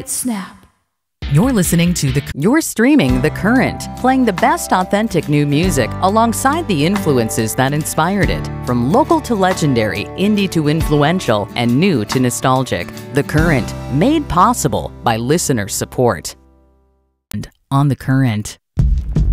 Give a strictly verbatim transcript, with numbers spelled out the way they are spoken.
Great snap. You're listening to the You're streaming The Current, playing the best authentic new music alongside the influences that inspired it. From local to legendary, indie to influential, and new to nostalgic. The Current, made possible by listener support. And on The Current.